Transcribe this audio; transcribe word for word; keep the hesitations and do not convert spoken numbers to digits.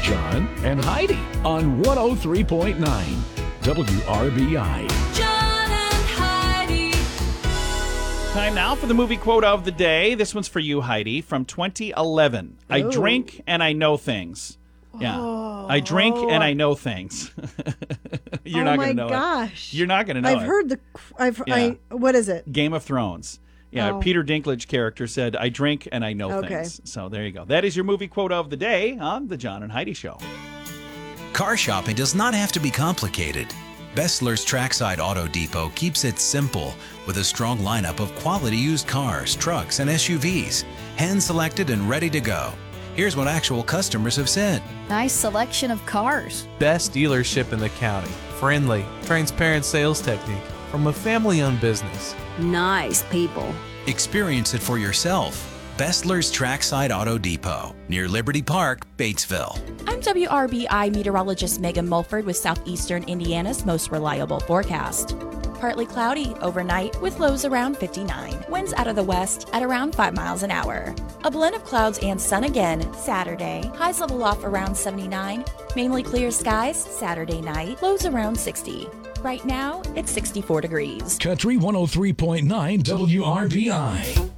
John and Heidi on one oh three point nine W R B I. John and Heidi. Time now for the movie quote of the day. This one's for you, Heidi, from twenty eleven. I Ooh. drink and I know things. Yeah. Oh. I drink and I know things. You're oh not my going to know gosh. it. You're not going to know I've it. heard the. I've. Yeah. I. What is it? Game of Thrones. Yeah, Oh. Peter Dinklage character said, I drink and I know Okay. things. So there you go. That is your movie quote of the day on the John and Heidi Show. Car shopping does not have to be complicated. Bestler's Trackside Auto Depot keeps it simple with a strong lineup of quality used cars, trucks, and S U Vs, hand-selected and ready to go. Here's what actual customers have said. Nice selection of cars. Best dealership in the county. Friendly, transparent sales technique from a family-owned business. Nice people. Experience it for yourself. Bestler's Trackside Auto Depot, near Liberty Park, Batesville. I'm W R B I meteorologist Megan Mulford with Southeastern Indiana's most reliable forecast. Partly cloudy overnight with lows around fifty-nine. Winds out of the west at around five miles an hour. A blend of clouds and sun again Saturday. Highs level off around seventy-nine. Mainly clear skies Saturday night. Lows around sixty. Right now, it's sixty-four degrees. Country one oh three point nine W R B I.